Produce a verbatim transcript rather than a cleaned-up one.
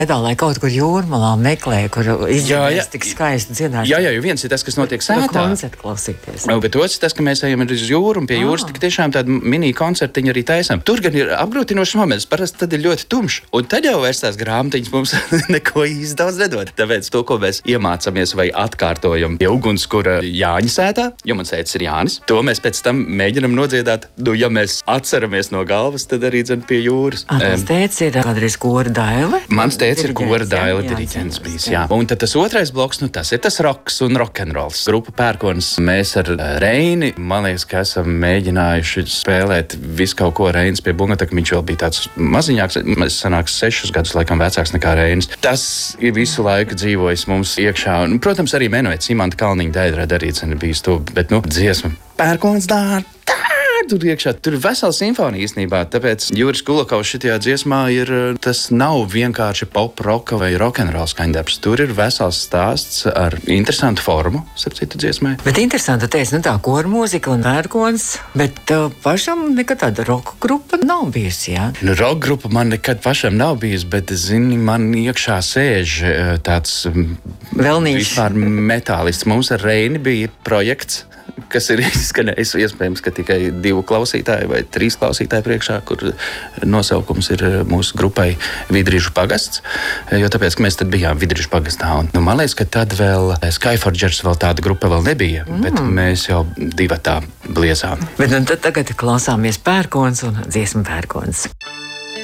Tā, lai kaut kur jūrmalā meklē, kur izdzirdēs tik skaisti dziedāt. Jā, jā, jo viens ir tas, kas notiek sētā. Koncertu klausīties. Bet otrs ir tas, ka mēs ejam uz jūru un pie jūras tik tiešām tādu mini koncertiņu arī taisam. Tur gan ir apgrūtinošs moments, parasti tad ir ļoti tumšs. Un tad jau vairs tās grāmatiņas mums neko īsti daudz nedod. Tāpēc to, ko mēs iemācāmies vai atkārtojam pie ugunskura Jāņa sētā, jo mans tētis ir Jānis, to mēs pēc tam mēģinam nodziedāt. Nu, ja mēs atceramies no galvas, tad arī dzen pie jūras. Mans tētis ir kādreiz kora daile. Mans tētis ir kora daile diriģents bijis, jā. Un tad tas otrais bloks, nu tas ir tas roks un rokenrols. Grupa Pērkons, mēs ar Reini, man liekas, ka esam mēģinājuši spēlēt visu kaut ko Reinis pie bungataka. Viņš vēl bija tāds maziņāks, mēs sanāks sešus gadus laikam vecāks nekā Reinis. Tas ir visu laiku dzīvojis mums iekšā. Un, protams, arī Menuets, Imanta Kalniņa Daidra arī ir bijis to, bet, nu, dziesma Pērkons dār. Tur iekšā, tur ir vesela simfonija īstenībā, tāpēc Juris Kulakovs šitajā dziesmā ir, tas nav vienkārši pop, roka vai rokenrola skaņdarbs. Tur ir vesels stāsts ar interesantu formu, starp citu dziesmai. Bet interesanti, tu teici, nu tā kora mūzika un Pērkons, bet uh, pašam nekad tāda roka grupa nav bijusi, jā? Nu, roka grupa man nekad pašam nav bijusi, bet, zini, man iekšā sēž tāds Velnīši. Vispār metālists. Mums ar Reini bija projekts, kas ir izskanējis iespējams, ka tikai divu klausītāju vai trīs klausītāju priekšā, kur nosaukums ir mūsu grupai Vidrižu pagasts, jo tāpēc, ka mēs tad bijām Vidrižu pagastā. Un, nu, man liekas, ka tad vēl Skyforgers vēl tāda grupa vēl nebija, mm. bet mēs jau divatā bliezām. Bet nu, tad tagad klausāmies Pērkons un dziesmu Pērkons.